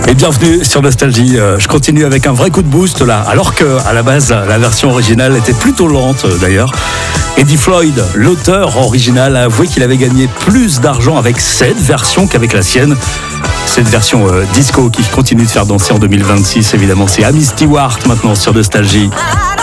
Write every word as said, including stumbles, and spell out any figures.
Et bienvenue sur Nostalgie. Je continue avec un vrai coup de boost là, alors que à la base la version originale était plutôt lente d'ailleurs. Eddie Floyd, l'auteur original, a avoué qu'il avait gagné plus d'argent avec cette version qu'avec la sienne. Cette version euh, disco qui continue de faire danser en deux mille vingt-six, évidemment, c'est Amy Stewart maintenant sur Nostalgie.